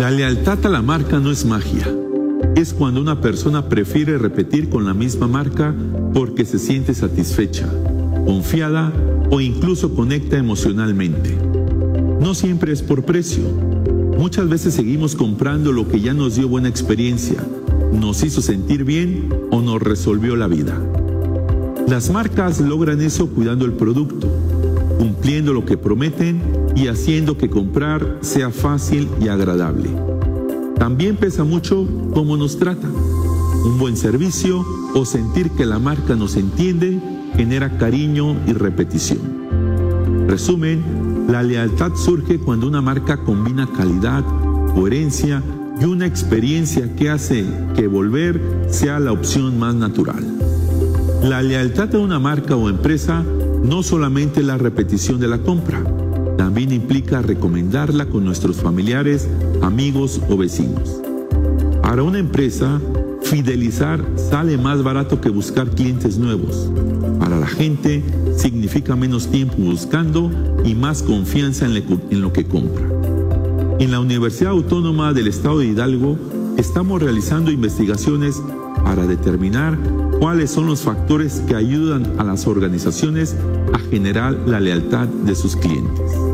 La lealtad a la marca no es magia. Es cuando una persona prefiere repetir con la misma marca porque se siente satisfecha, confiada o incluso conecta emocionalmente. No siempre es por precio. Muchas veces seguimos comprando lo que ya nos dio buena experiencia, nos hizo sentir bien o nos resolvió la vida. Las marcas logran eso cuidando el producto, cumpliendo lo que prometen y haciendo que comprar sea fácil y agradable. También pesa mucho cómo nos tratan. Un buen servicio o sentir que la marca nos entiende genera cariño y repetición. Resumen, la lealtad surge cuando una marca combina calidad, coherencia y una experiencia que hace que volver sea la opción más natural. La lealtad a una marca o empresa no solamente es la repetición de la compra, también implica recomendarla con nuestros familiares, amigos o vecinos. Para una empresa, fidelizar sale más barato que buscar clientes nuevos. Para la gente, significa menos tiempo buscando y más confianza en lo que compra. En la Universidad Autónoma del Estado de Hidalgo, estamos realizando investigaciones para determinar cuáles son los factores que ayudan a las organizaciones a generar la lealtad de sus clientes.